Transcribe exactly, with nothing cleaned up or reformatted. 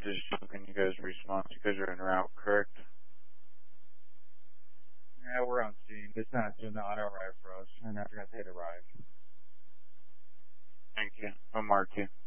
just checking you guys' response because you're en route, correct? Yeah, we're on scene. It's not doing the auto arrive for us, and I forgot to hit arrive. Thank you. I'll mark you.